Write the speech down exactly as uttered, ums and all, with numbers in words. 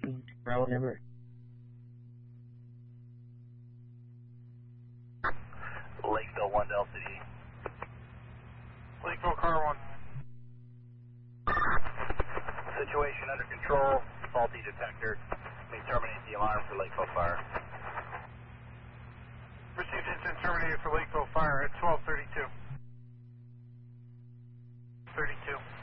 Bravo number. Lakeville one Del City. Lakeville car one. Situation under control. Faulty detector. May terminate the alarm for Lakeville Fire. Received incident terminated for Lakeville Fire at twelve thirty-two. thirty-two.